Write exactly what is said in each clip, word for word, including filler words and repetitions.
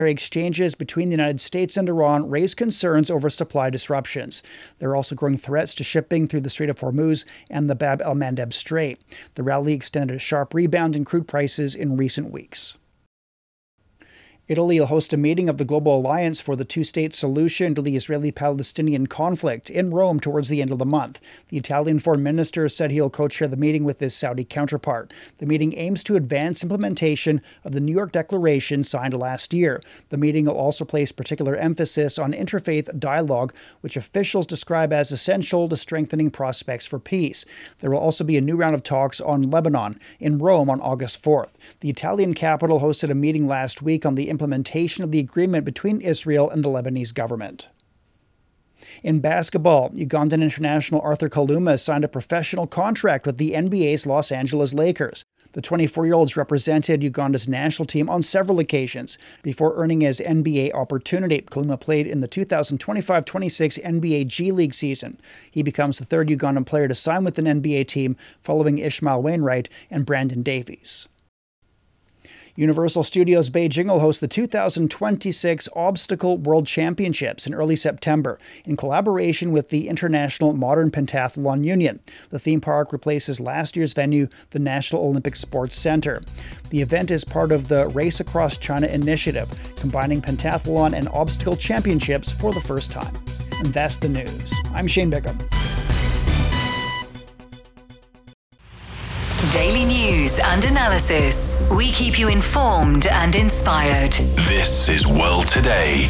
exchanges between the United States and Iran raise concerns over supply disruptions. There are also growing threats to shipping through the Strait of Hormuz and the Bab el-Mandeb Strait. The rally extended a sharp rebound in crude prices in recent weeks. Italy will host a meeting of the Global Alliance for the Two-State Solution to the Israeli-Palestinian conflict in Rome towards the end of the month. The Italian foreign minister said he'll co-chair the meeting with his Saudi counterpart. The meeting aims to advance implementation of the New York Declaration signed last year. The meeting will also place particular emphasis on interfaith dialogue, which officials describe as essential to strengthening prospects for peace. There will also be a new round of talks on Lebanon in Rome on August fourth. The Italian capital hosted a meeting last week on the implementation of the agreement between Israel and the Lebanese government. In basketball, Ugandan international Arthur Kaluma signed a professional contract with the N B A's Los Angeles Lakers. The twenty-four-year-old's represented Uganda's national team on several occasions before earning his N B A opportunity. Kaluma played in the two thousand twenty-five twenty-six N B A G League season. He becomes the third Ugandan player to sign with an N B A team following Ishmael Wainwright and Brandon Davies. Universal Studios Beijing will host the two thousand twenty-six Obstacle World Championships in early September in collaboration with the International Modern Pentathlon Union. The theme park replaces last year's venue, the National Olympic Sports Center. The event is part of the Race Across China initiative, combining pentathlon and obstacle championships for the first time. And that's the news. I'm Shane Bickham. Daily news and analysis. We keep you informed and inspired. This is World Today.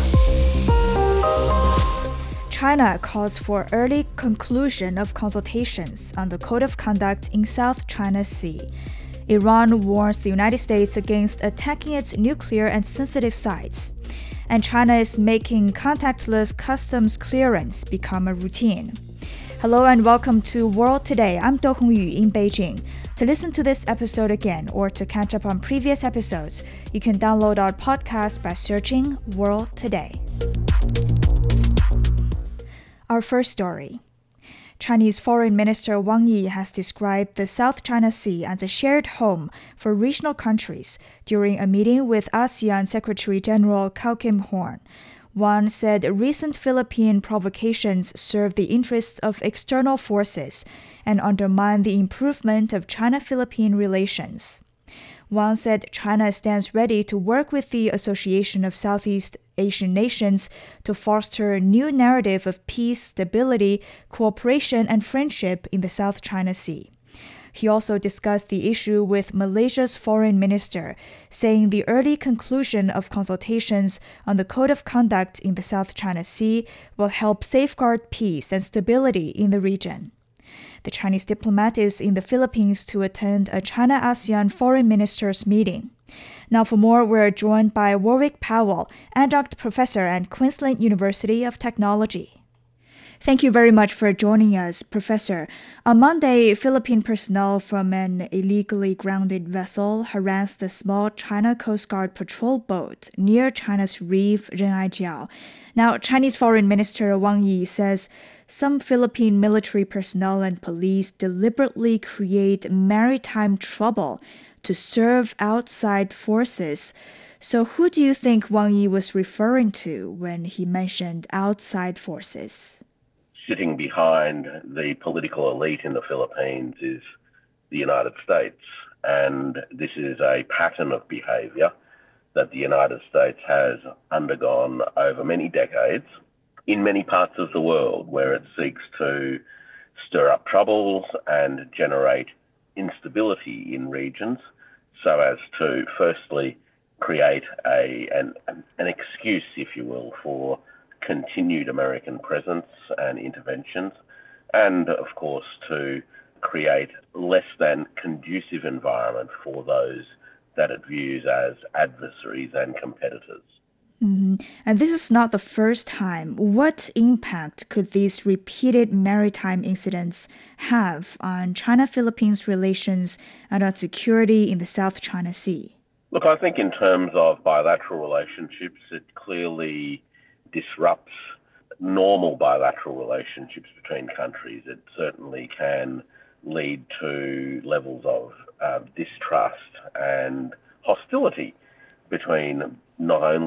China calls for early conclusion of consultations on the Code of Conduct in South China Sea. Iran warns the United States against attacking its nuclear and sensitive sites. And China is making contactless customs clearance become a routine. Hello and welcome to World Today. I'm Do Hongyu in Beijing. To listen to this episode again or to catch up on previous episodes, you can download our podcast by searching World Today. Our first story. Chinese Foreign Minister Wang Yi has described the South China Sea as a shared home for regional countries during a meeting with ASEAN Secretary General Kao Kim Horn. Wang said recent Philippine provocations serve the interests of external forces and undermine the improvement of China-Philippine relations. Wang said China stands ready to work with the Association of Southeast Asian Nations to foster a new narrative of peace, stability, cooperation, and friendship in the South China Sea. He also discussed the issue with Malaysia's foreign minister, saying the early conclusion of consultations on the Code of Conduct in the South China Sea will help safeguard peace and stability in the region. The Chinese diplomat is in the Philippines to attend a China-ASEAN foreign ministers meeting. Now for more, we're joined by Warwick Powell, adjunct professor at Queensland University of Technology. Thank you very much for joining us, Professor. On Monday, Philippine personnel from an illegally grounded vessel harassed a small China Coast Guard patrol boat near China's reef, Renaijiao. Now, Chinese Foreign Minister Wang Yi says some Philippine military personnel and police deliberately create maritime trouble to serve outside forces. So who do you think Wang Yi was referring to when he mentioned outside forces? Sitting behind the political elite in the Philippines is the United States. And this is a pattern of behaviour that the United States has undergone over many decades in many parts of the world, where it seeks to stir up troubles and generate instability in regions so as to firstly create a an, an excuse, if you will, for continued American presence and interventions, and of course to create less than conducive environment for those that it views as adversaries and competitors. Mm-hmm. And this is not the first time. What impact could these repeated maritime incidents have on China-Philippines relations and on security in the South China Sea? Look, I think in terms of bilateral relationships, it clearly disrupts normal bilateral relationships between countries. It certainly can lead to levels of uh, distrust and hostility between not only